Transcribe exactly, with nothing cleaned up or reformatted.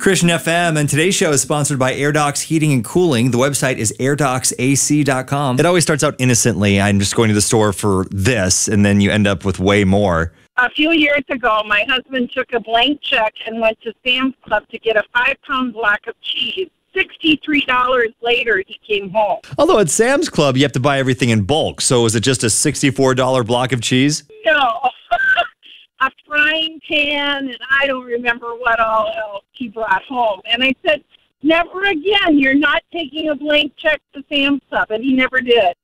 Christian F M, and today's show is sponsored by AirDocs Heating and Cooling. The website is air docs a c dot com. It always starts out innocently. I'm just going to the store for this, and then you end up with way more. A few years ago, my husband took a blank check and went to Sam's Club to get a five-pound block of cheese. sixty-three dollars later, he came home. Although at Sam's Club, you have to buy everything in bulk. So is it just a sixty-four dollars block of cheese? No. A frying pan, and I don't remember what all else he brought home. And I said, never again. You're not taking a blank check to Sam's Club. And he never did.